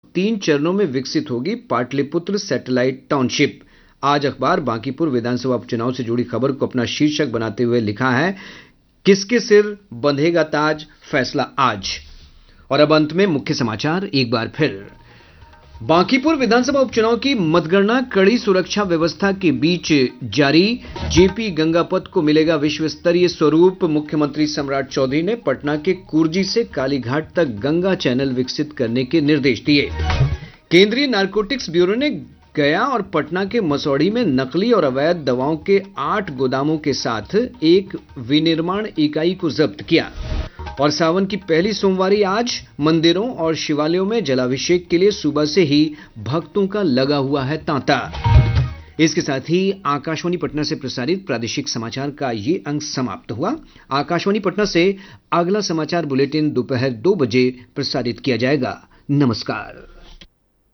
3 चरणों में विकसित होगी पाटलिपुत्र सैटेलाइट टाउनशिप। आज अखबार बांकीपुर विधानसभा उपचुनाव से जुड़ी खबर को अपना शीर्षक बनाते हुए लिखा है, किसके सिर बंधेगा ताज, फैसला आज। और अब अंत में मुख्य समाचार एक बार फिर। बांकीपुर विधानसभा उपचुनाव की मतगणना कड़ी सुरक्षा व्यवस्था के बीच जारी। जेपी गंगापथ को मिलेगा विश्व स्तरीय स्वरूप। मुख्यमंत्री सम्राट चौधरी ने पटना के कुर्जी से कालीघाट तक गंगा चैनल विकसित करने के निर्देश दिए। केंद्रीय नारकोटिक्स ब्यूरो ने गया और पटना के मसौढ़ी में नकली और अवैध दवाओं के 8 गोदामों के साथ एक विनिर्माण इकाई को जब्त किया। और सावन की पहली सोमवारी आज। मंदिरों और शिवालयों में जलाभिषेक के लिए सुबह से ही भक्तों का लगा हुआ है तांता। इसके साथ ही आकाशवाणी पटना से प्रसारित प्रादेशिक समाचार का ये अंक समाप्त हुआ। आकाशवाणी पटना से अगला समाचार बुलेटिन दोपहर 2 बजे प्रसारित किया जाएगा। नमस्कार।